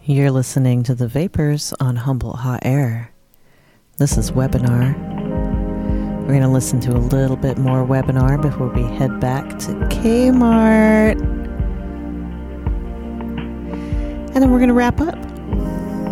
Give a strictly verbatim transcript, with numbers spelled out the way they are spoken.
You're listening to The Vapors on Humboldt Hot Air. This is Webinar. We're going to listen to a little bit more Webinar before we head back to Kmart. And then we're going to wrap up.